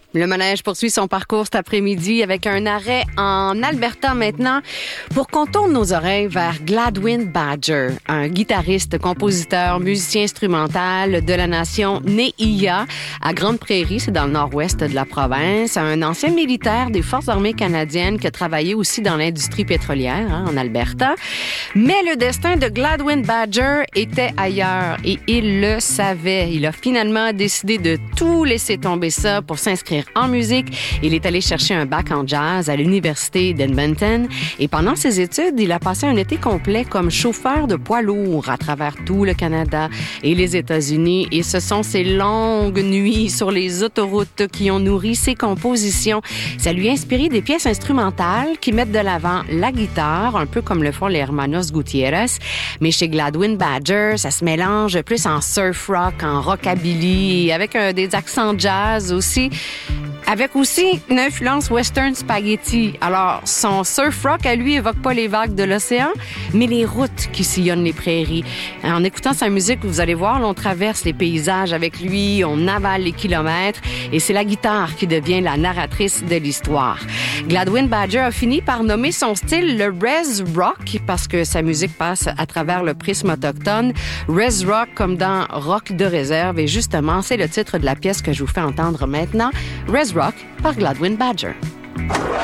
Le manège poursuit son parcours cet après-midi avec un arrêt en Alberta maintenant pour qu'on tourne nos oreilles vers Gladwin Badger, un guitariste, compositeur, musicien instrumental de la nation Ne'iya à Grande Prairie, c'est dans le nord-ouest de la province, un ancien militaire des Forces armées canadiennes qui a travaillé aussi dans l'industrie pétrolière en Alberta. Mais le destin de Gladwin Badger était ailleurs et il le savait. Il a finalement décidé de tout laisser tomber ça pour s'inscrire en musique. Il est allé chercher un bac en jazz à l'université d'Edmonton et pendant ses études, il a passé un été complet comme chauffeur de poids lourds à travers tout le Canada et les États-Unis et ce sont ces longues nuits sur les autoroutes qui ont nourri ses compositions. Ça lui a inspiré des pièces instrumentales qui mettent de l'avant la guitare, un peu comme le font les Hermanos Gutiérrez, mais chez Gladwin Badger, ça se mélange plus en surf rock, en rockabilly, avec des accents jazz aussi, avec aussi une influence western spaghetti. Alors, son surf rock à lui évoque pas les vagues de l'océan, mais les routes qui sillonnent les prairies. En écoutant sa musique, vous allez voir, on traverse les paysages avec lui, on avale les kilomètres et c'est la guitare qui devient la narratrice de l'histoire. Gladwin Badger a fini par nommer son style le Res Rock parce que sa musique passe à travers le prisme autochtone. Res Rock comme dans Rock de réserve et justement, c'est le titre de la pièce que je vous fais entendre maintenant. Res Rock par Gladwin Badger.